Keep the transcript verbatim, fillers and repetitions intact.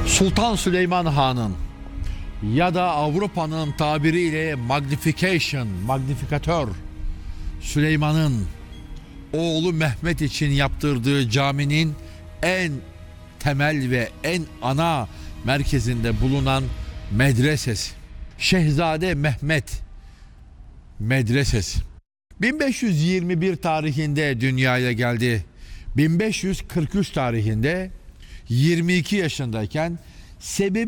Sultan Süleyman Han'ın ya da Avrupa'nın tabiriyle magnification, magnifikatör Süleyman'ın oğlu Mehmet için yaptırdığı caminin en temel ve en ana merkezinde bulunan medresesi. Şehzade Mehmet Medresesi. bin beş yüz yirmi bir tarihinde dünyaya geldi. bin beş yüz kırk üç tarihinde yirmi iki yaşındayken sebebi